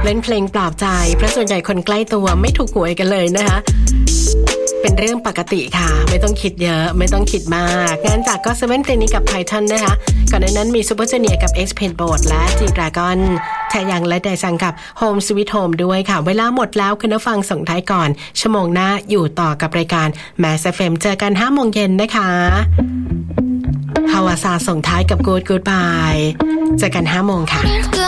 ล่นเพลงปลอบใจเพราะส่วนใหญ่คนใกล้ตัวไม่ถูกหวยกันเลยนะคะเป็นเรื่องปกติค่ะไม่ต้องคิดเยอะไม่ต้องคิดมากงานจากก็เซเว่นคลินิกกับไพทอนนะคะก่อนหน้านั้นมีซูเปอร์จูเนียร์กับ X Paint Board และ G-Dragon แทยังและไดซังกับ Home Sweet Home ด้วยค่ะเวลาหมดแล้วคุณผู้ฟังส่งท้ายก่อนชั่วโมงหน้าอยู่ต่อกับรายการ Mass FM เจอกัน 5 โมงเย็นนะคะฮาวาซาส่งท้ายกับ Goodbye เจอกัน 5 โมงค่ะ